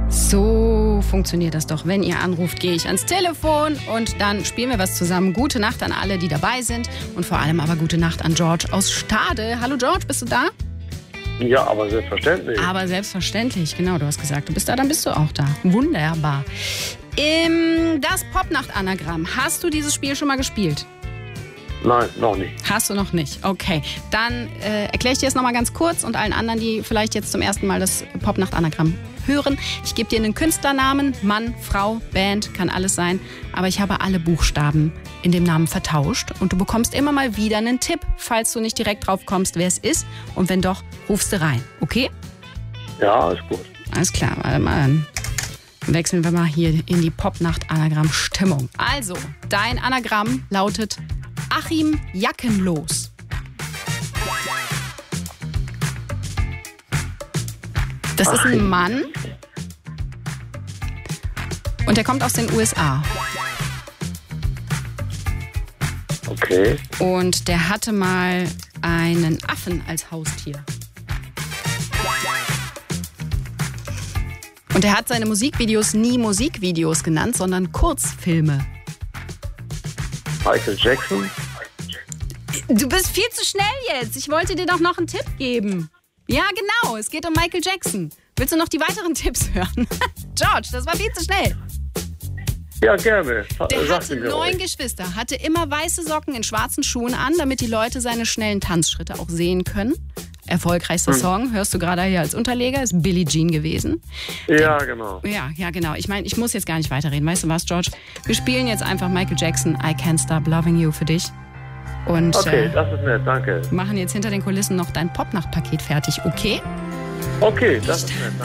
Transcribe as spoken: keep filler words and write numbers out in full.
So funktioniert das doch. Wenn ihr anruft, gehe ich ans Telefon und dann spielen wir was zusammen. Gute Nacht an alle, die dabei sind und vor allem aber gute Nacht an George aus Stade. Hallo George, bist du da? Ja, aber selbstverständlich. Aber selbstverständlich, genau, du hast gesagt, du bist da, dann bist du auch da. Wunderbar. Im das Popnacht-Anagramm, hast du dieses Spiel schon mal gespielt? Nein, noch nicht. Hast du noch nicht? Okay. Dann äh, erkläre ich dir das nochmal ganz kurz und allen anderen, die vielleicht jetzt zum ersten Mal das Popnacht-Anagramm hören. Ich gebe dir einen Künstlernamen, Mann, Frau, Band, kann alles sein. Aber ich habe alle Buchstaben in dem Namen vertauscht. Und du bekommst immer mal wieder einen Tipp, falls du nicht direkt drauf kommst, wer es ist. Und wenn doch, rufst du rein. Okay? Ja, ist gut. Alles klar, warte mal. Dann wechseln wir mal hier in die Popnacht-Anagramm-Stimmung. Also, dein Anagramm lautet Achim Jackenlos. Das ist ein Mann und der kommt aus den U S A. Okay. Und der hatte mal einen Affen als Haustier. Und er hat seine Musikvideos nie Musikvideos genannt, sondern Kurzfilme. Michael Jackson? Du bist viel zu schnell jetzt. Ich wollte dir doch noch einen Tipp geben. Ja, genau. Es geht um Michael Jackson. Willst du noch die weiteren Tipps hören? George, das war viel zu schnell. Ja, gerne. Der Sag hatte mir neun ruhig. Geschwister, hatte immer weiße Socken in schwarzen Schuhen an, damit die Leute seine schnellen Tanzschritte auch sehen können. Erfolgreichster Hm. Song, hörst du gerade hier als Unterleger, ist Billie Jean gewesen. Ja, genau. Ja, ja, genau. Ich meine, ich muss jetzt gar nicht weiterreden. Weißt du was, George? Wir spielen jetzt einfach Michael Jackson, I Can't Stop Loving You für dich. Und Okay, äh, das ist nett, danke. machen jetzt hinter den Kulissen noch dein Popnacht-Paket fertig, okay? Okay, das ist nett, danke.